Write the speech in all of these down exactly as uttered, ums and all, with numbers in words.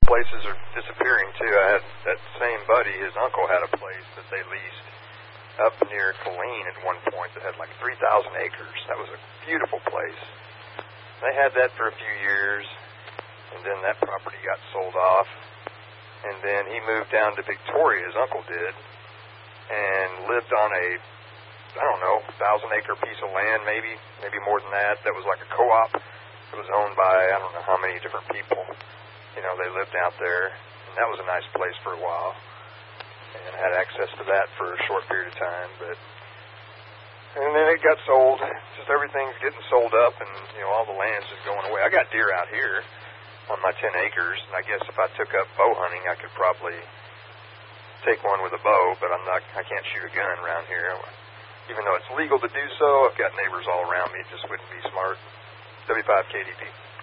places are disappearing too. I had that same buddy, his uncle had a place that they leased up near Killeen at one point that had like three thousand acres. That was a beautiful place. They had that for a few years, and then that property got sold off. And then he moved down to Victoria, his uncle did, and lived on a, I don't know, thousand acre piece of land, maybe, maybe more than that. That was like a co-op. It was owned by I don't know how many different people. You know, they lived out there, and that was a nice place for a while. And I had access to that for a short period of time, but and then it got sold. Just everything's getting sold up, and you know all the land's just going away. I got deer out here on my ten acres, and I guess if I took up bow hunting, I could probably take one with a bow, but I'm not. I can't shoot a gun around here, even though it's legal to do so. I've got neighbors all around me. It just wouldn't be smart. W five K D P.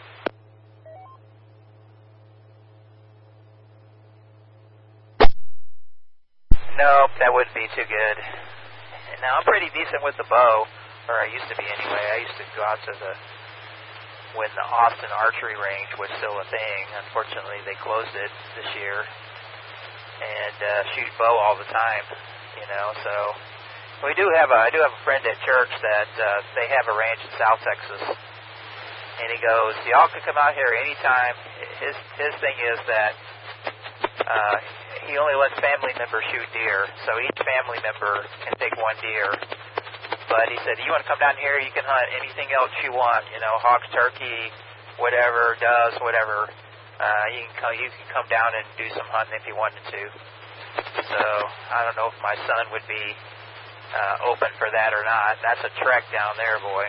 Nope, that wouldn't be too good. Now, I'm pretty decent with the bow, or I used to be anyway. I used to go out to the, when the Austin Archery Range was still a thing. Unfortunately, they closed it this year, and uh, shoot bow all the time, you know, so we do have a, I do have a friend at church that uh, they have a ranch in South Texas, and he goes, y'all can come out here anytime. His, his thing is that uh, he only lets family members shoot deer, so each family member can take one deer. But he said, you want to come down here, you can hunt anything else you want, you know, hogs, turkey, whatever, doves, whatever. Uh, you can come, you can come down and do some hunting if you wanted to. So I don't know if my son would be uh, open for that or not. That's a trek down there, boy.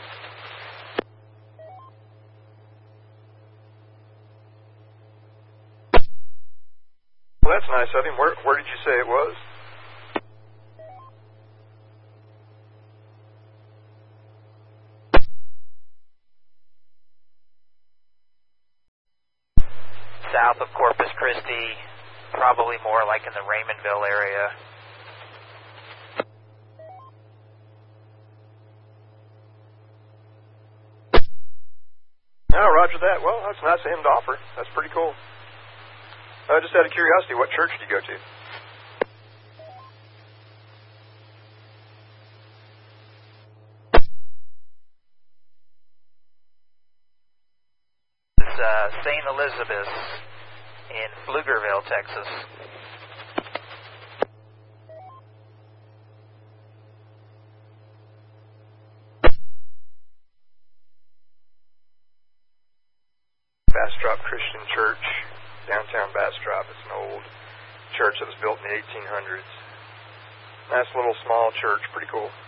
Well, that's nice of him. Where, where did you say it was? South of Corpus Christi, probably more like in the Raymondville area. No, roger that. Well, that's nice of him to offer. That's pretty cool. Uh, just out of curiosity, what church do you go to? It's uh, Saint Elizabeth's in Pflugerville, Texas. Bastrop Christian Church, downtown Bastrop. It's an old church that was built in the eighteen hundreds. Nice little small church, pretty cool.